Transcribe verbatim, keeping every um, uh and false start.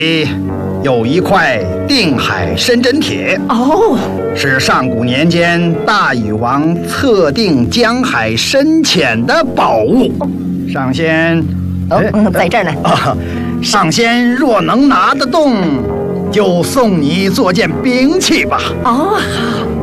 有一块定海神针铁哦， 是上古年间大禹王测定江海深浅的宝物。上仙， 哦，嗯，在这儿呢。 啊，上仙若能拿得动，就送你做件兵器吧。 哦，好。